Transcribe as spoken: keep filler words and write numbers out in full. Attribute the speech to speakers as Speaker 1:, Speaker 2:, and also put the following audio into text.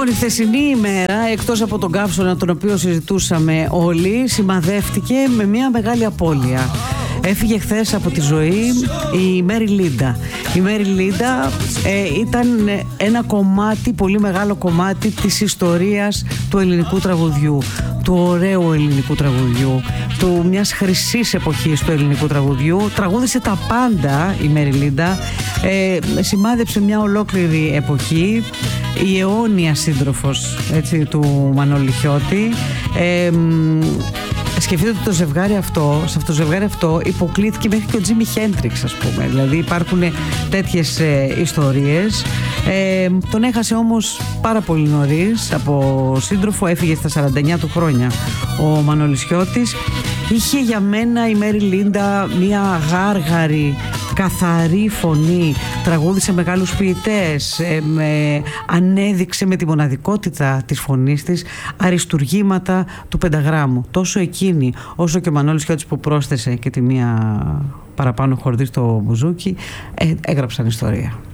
Speaker 1: Λοιπόν, η χθεσινή ημέρα, εκτός από τον καύσωνα τον οποίο συζητούσαμε όλοι, σημαδεύτηκε με μια μεγάλη απώλεια. Έφυγε χθες από τη ζωή η Μέρι Λίντα. Η Μέρι Λίντα ε, ήταν ένα κομμάτι, πολύ μεγάλο κομμάτι της ιστορίας του ελληνικού τραγουδιού, του ωραίου ελληνικού τραγουδιού, του μιας χρυσής εποχής του ελληνικού τραγουδιού. Τραγούδισε τα πάντα η Μέρι Λίντα, ε, σημάδεψε μια ολόκληρη εποχή, η αιώνια σύντροφος, έτσι, του Μανώλη Χιώτη. ε, Σκεφτείτε ότι το ζευγάρι αυτό, σε αυτό το ζευγάρι αυτό υποκλήθηκε μέχρι και ο Τζίμι Χέντριξ, ας πούμε. Δηλαδή υπάρχουν τέτοιες ε, ιστορίες. Ε, τον έχασε όμως πάρα πολύ νωρίς από σύντροφο, έφυγε στα σαράντα εννιά του χρόνια ο Μανώλης Χιώτης. Είχε για μένα η Μέρι Λίντα μια γάργαρη, καθαρή φωνή, τραγούδισε μεγάλους ποιητές, ε, με, ανέδειξε με τη μοναδικότητα της φωνής της αριστουργήματα του πενταγράμμου. Τόσο εκείνη όσο και ο Μανώλης Χιώτης, που πρόσθεσε και τη μία παραπάνω χορδή στο μπουζούκι, ε, έγραψαν ιστορία.